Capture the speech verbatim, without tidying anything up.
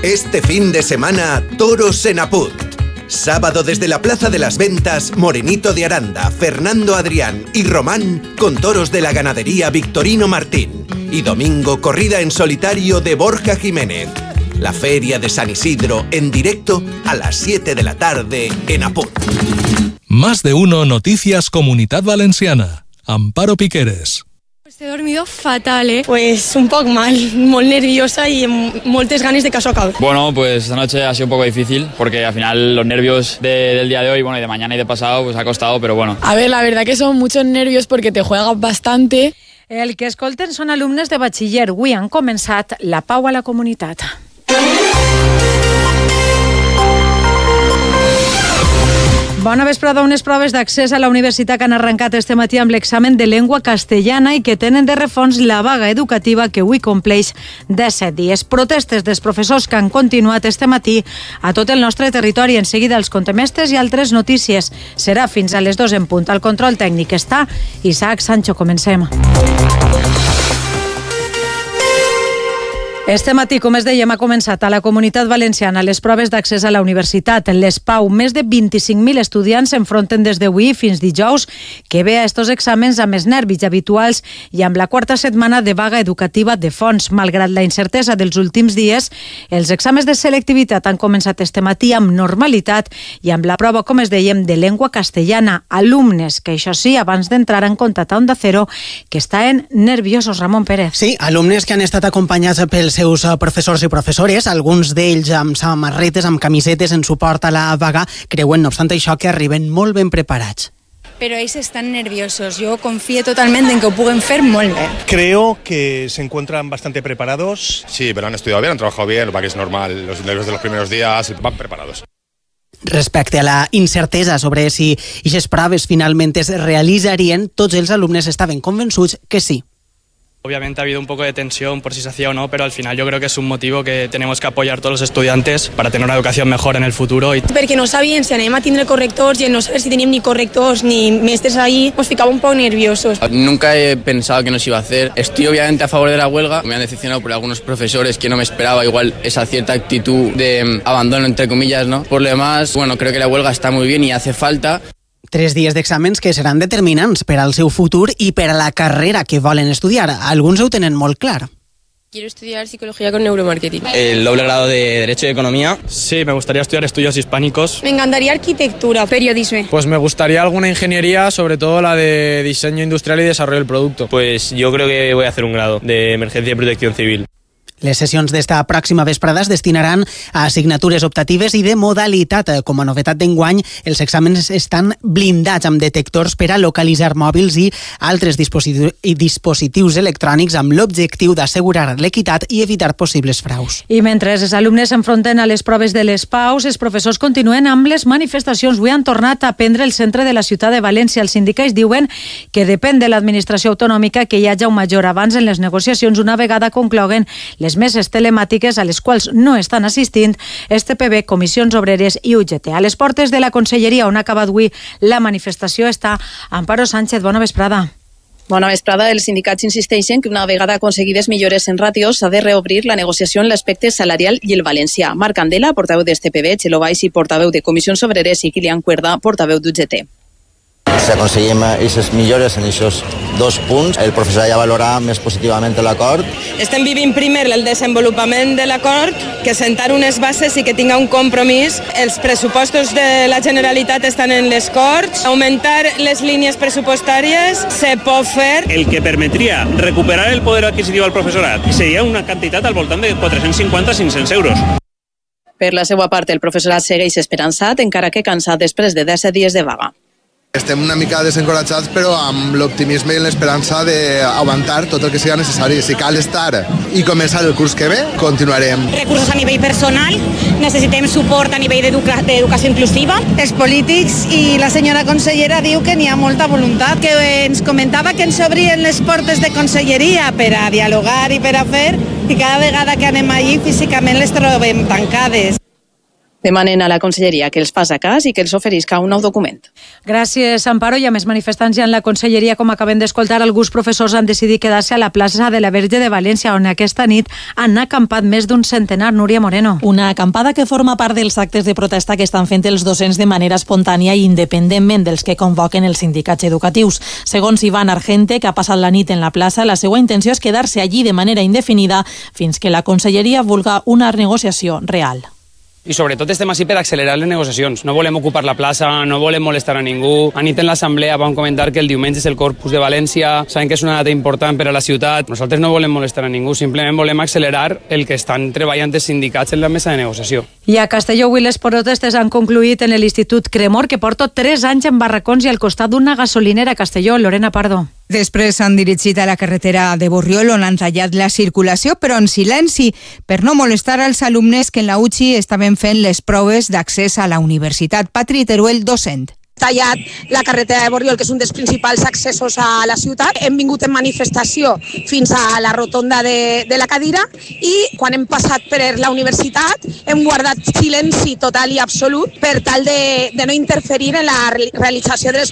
Este fin de semana, toros en Apunt. Sábado desde la Plaza de las Ventas, Morenito de Aranda, Fernando Adrián y Román con toros de la ganadería Victorino Martín. Y domingo, corrida en solitario de Borja Jiménez. La Feria de San Isidro en directo a las siete de la tarde en Apunt. Más de uno Noticias Comunidad Valenciana. Amparo Piqueres. Pues he dormido fatal, ¿eh? Pues un poco mal, muy nerviosa y muchas ganas de que eso acabe. Bueno, pues esta noche ha sido un poco difícil porque al final los nervios de, del día de hoy, bueno, y de mañana y de pasado, pues ha costado, pero bueno. A ver, la verdad que son muchos nervios porque te juegas bastante. El que escolten són alumnes de batxiller. Avui han començat la pau a la comunitat. Bona vesprada. Unes proves d'accés a la universitat que han arrencat este matí amb l'examen de llengua castellana i que tenen de refons la vaga educativa que avui compleix disset dies. Protestes dels professors que han continuat este matí a tot el nostre territori. En seguida els contemestes i altres notícies. Serà fins a les dues en punt. Al control tècnic està Isaac Sancho. Comencem. Este matí, com es dèiem, ha començat a la Comunitat Valenciana les proves d'accés a la universitat. Les PAU, més de vint-i-cinc mil estudiants s'enfronten des d'avui fins dijous, que ve a estos exàmens amb els nervis habituals i amb la quarta setmana de vaga educativa de fons. Malgrat la incertesa dels últims dies, els exàmens de selectivitat han començat este matí amb normalitat i amb la prova, com es dèiem, de llengua castellana. Alumnes que, això sí, abans d'entrar han contat a Onda Cero que estaven nerviosos. Ramon Pérez. Sí, alumnes que han estat acompanyats pels seus professors i professores, alguns d'ells amb samarretes, amb camisetes en suport a la vaga, creuen, no obstant això, que arriben molt ben preparats. Pero ells están nerviosos. Yo confío totalmente en que ho puguen fer molt bé. Creo que se encuentran bastante preparados. Sí, pero han estudiado bien, han trabajado bien, lo que es normal, los nervios de los primeros días, van preparados. Respecte a la incertesa sobre si aquestes proves finalment es realitzarien, tots els alumnes estaven convençuts que sí. Obviamente ha habido un poco de tensión por si se hacía o no, pero al final yo creo que es un motivo que tenemos que apoyar todos los estudiantes para tener una educación mejor en el futuro. Y... Perquè no sabien si anem a tindre correctors i no saber si teníem ni correctors ni mestres ahí, nos ficaba un poco nerviosos. Nunca he pensado que nos iba a hacer. Estoy obviamente a favor de la huelga. Me han decepcionado por algunos profesores que no me esperaba igual esa cierta actitud de abandono, entre comillas, ¿no? Por lo demás, bueno, creo que la huelga está muy bien y hace falta. Tres dies d'exàmens que seran determinants per al seu futur i per a la carrera que volen estudiar. Alguns ho tenen molt clar. Quiero estudiar psicología con neuromarketing. El doble grado de Derecho y Economía. Sí, me gustaría estudiar estudios hispánicos. Me encantaría arquitectura, periodismo. Pues me gustaría alguna ingeniería, sobre todo la de diseño industrial y desarrollo del producto. Pues yo creo que voy a hacer un grado de emergencia y protección civil. Les sessions d'esta pròxima vesprada es destinaran a assignatures optatives i de modalitat. Com a novetat d'enguany, els exàmens estan blindats amb detectors per a localitzar mòbils i altres dispositius, i dispositius electrònics amb l'objectiu d'assegurar l'equitat i evitar possibles fraus. I mentre els alumnes s'enfronten a les proves de les PAUs, els professors continuen amb les manifestacions. Avui han tornat a prendre el centre de la ciutat de València. Els sindicats diuen que depèn de l'administració autonòmica que hi hagi un major avanç en les negociacions una vegada concloguen les meses telemàtiques a les quals no estan assistint S T P B, Comissions Obreres i U G T. A les portes de la Conselleria on ha acabat avui la manifestació està Amparo Sánchez. Bona vesprada. Bona vesprada. Els sindicats insisteixen que una vegada aconseguides millores en ràtios s'ha de reobrir la negociació en l'aspecte salarial i el valencià. Marc Candela, portaveu d'S T P B, Txelo Baix i portaveu de Comissions Obreres i Kilian Cuerda, portaveu d'U G T. Si aconseguim aquestes millores en aquests dos punts, el professorat ja valorarà més positivament l'acord. Estem vivint primer el desenvolupament de l'acord, que sentar unes bases i que tinga un compromís. Els pressupostos de la Generalitat estan en les Corts. Augmentar les línies pressupostàries se pot fer. El que permetria recuperar el poder adquisitiu al professorat seria una quantitat al voltant de quatre-cents cinquanta a cinc-cents euros. Per la seva part, el professorat segueix esperançat, encara que cansat després de disset dies de vaga. Estem una mica desencoratjats, però amb l'optimisme i l'esperança d'aguantar tot el que sigui necessari. Si cal estar i començar el curs que ve, continuarem. Recursos a nivell personal, necessitem suport a nivell d'educació inclusiva. Els polítics i la senyora consellera diu que n'hi ha molta voluntat, que ens comentava que ens obrien les portes de conselleria per a dialogar i per a fer, i cada vegada que anem allí físicament les trobem tancades. Demanen a la conselleria que els faci cas i que els oferisca un nou document. Gràcies, Amparo. I a més manifestants ja en la conselleria, com acabem d'escoltar, alguns professors han decidit quedar-se a la plaça de la Verge de València, on aquesta nit han acampat més d'un centenar. Núria Moreno. Una acampada que forma part dels actes de protesta que estan fent els docents de manera espontània i independentment dels que convoquen els sindicats educatius. Segons Ivan Argente, que ha passat la nit en la plaça, la seva intenció és quedar-se allí de manera indefinida fins que la conselleria vulga una negociació real. I sobretot estem així per accelerar les negociacions. No volem ocupar la plaça, no volem molestar a ningú. A nit en l'assemblea vam comentar que el diumenge és el Corpus de València, sabem que és una data important per a la ciutat. Nosaltres no volem molestar a ningú, simplement volem accelerar el que estan treballant els sindicats en la mesa de negociació. I a Castelló avui les protestes han concluït en l'Institut Cremor, que porta tres anys en barracons i al costat d'una gasolinera a Castelló. Lorena Pardo. Després s'han dirigit a la carretera de Borriol, on han tallat la circulació, però en silenci, per no molestar als alumnes que en la U C I estaven fent les proves d'accés a la universitat. Patri Teruel, docent. Tallat la carretera de Borriol, que és un dels principals accessos a la ciutat. Hem vingut en manifestació fins a la rotonda de, de la Cadira i quan hem passat per la universitat hem guardat silenci total i absolut per tal de, de no interferir en la realització de les